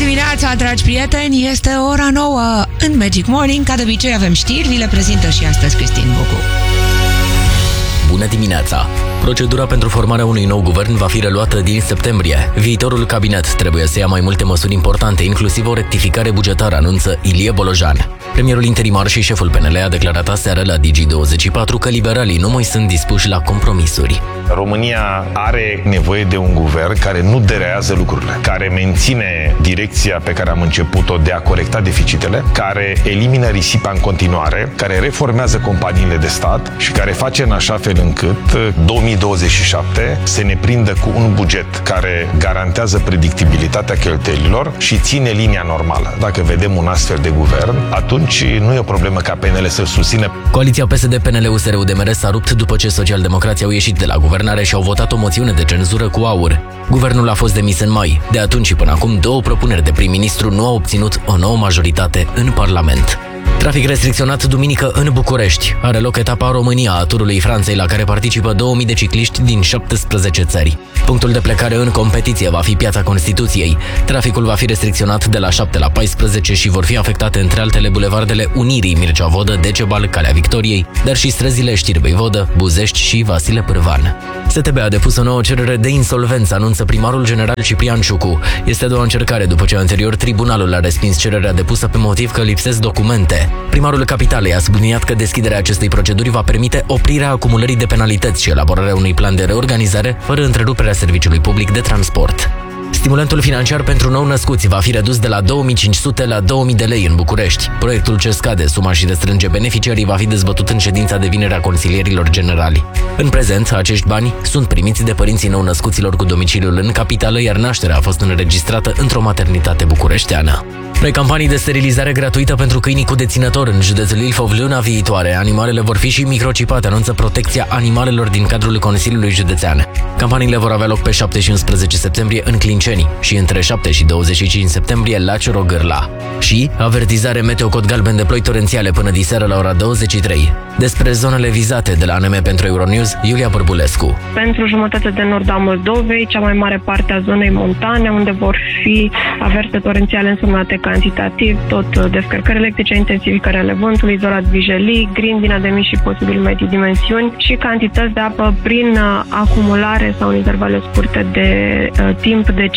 dimineața, dragi prieteni! Este ora 9 în Magic Morning. Ca de obicei avem știri, vi le prezintă și astăzi Cristin Bucu. Bună dimineața! Procedura pentru formarea unui nou guvern va fi reluată din septembrie. Viitorul cabinet trebuie să ia mai multe măsuri importante, inclusiv o rectificare bugetară, anunță Ilie Bolojan. Premierul interimar și șeful PNL a declarat aseară la Digi24 că liberalii nu mai sunt dispuși la compromisuri. România are nevoie de un guvern care nu derează lucrurile, care menține direcția pe care am început-o de a corecta deficitele, care elimină risipa în continuare, care reformează companiile de stat și care face în așa fel încât 2027 să ne prindă cu un buget care garantează predictibilitatea cheltuielilor și ține linia normală. Dacă vedem un astfel de guvern, atunci nu e o problemă ca PNL să-l susțină. Coaliția PSD-PNL-USR-UDMR s-a rupt după ce socialdemocrații au ieșit de la guvernare și au votat o moțiune de cenzură cu aur. Guvernul a fost demis în mai. De atunci și până acum, două propuneri de prim-ministru nu au obținut o nouă majoritate în Parlament. Trafic restricționat duminică în București. Are loc etapa România a Turului Franței, la care participă 2000 de cicliști din 17 țări. Punctul de plecare în competiție va fi Piața Constituției. Traficul va fi restricționat de la 7 la 14 și vor fi afectate între altele bulevardele Unirii, Mircea Vodă, Decebal, Calea Victoriei, dar și străzile Știrbei Vodă, Buzești și Vasile Pârvan. STB a depus o nouă cerere de insolvență, anunță primarul general Ciprian Ciucu. Este a doua încercare după ce anterior tribunalul a respins cererea depusă pe motiv că lipsesc documente. Primarul Capitalei a subliniat că deschiderea acestei proceduri va permite oprirea acumulării de penalități și elaborarea unui plan de reorganizare fără întreruperea serviciului public de transport. Stimulentul financiar pentru nou-născuți va fi redus de la 2500 la 2000 de lei în București. Proiectul ce scade suma și restrânge beneficiarii va fi dezbătut în ședința de vineri a consilierilor generali. În prezent, acești bani sunt primiți de părinții nou-născuților cu domiciliul în capitală, iar nașterea a fost înregistrată într-o maternitate bucureșteană. Precampanii de sterilizare gratuită pentru câinii cu deținător în județul Ilfov luna viitoare. Animalele vor fi și microcipate, anunță Protecția Animalelor din cadrul Consiliului Județean. Campaniile vor avea loc pe 7 și 11 septembrie în Clinceni și între 7 și 25 septembrie la Ciorogârla. Și avertizare meteo cod galben de ploi torențiale până diseară la ora 23. Despre zonele vizate de la ANM pentru Euronews, Iulia Bărbulescu. Pentru jumătate de nord a Moldovei, cea mai mare parte a zonei montane, unde vor fi averte torențiale însemnate cantitativ, tot descărcări electrice, intensificări ale vântului, izolat vijelii, grindina de mici și posibil medii dimensiuni și cantități de apă prin acumulare sau în intervale scurte de timp de 15-20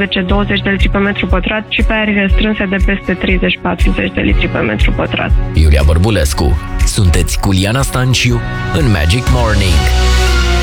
de litri pe metru pătrat și pe arii restrânse de peste 30-40 de litri pe metru pătrat. Iulia Bărbulescu. Sunteți cu Liana Stanciu în Magic Morning.